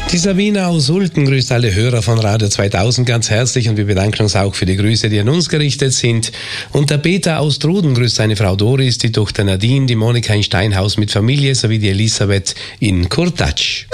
Die Sabina aus Ulten grüßt alle Hörer von Radio 2000 ganz herzlich und wir bedanken uns auch für die Grüße, die an uns gerichtet sind. Und der Peter aus Truden grüßt seine Frau Doris, die Tochter Nadine, die Monika in Steinhaus mit Familie sowie die Elisabeth in Kurtatsch.